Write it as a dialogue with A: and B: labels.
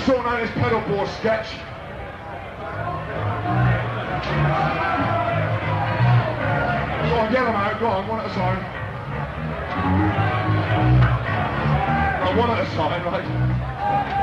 A: sort known as pedalboard sketch. Go on, yell them out, go on, one at a time. Right, one at a time, right?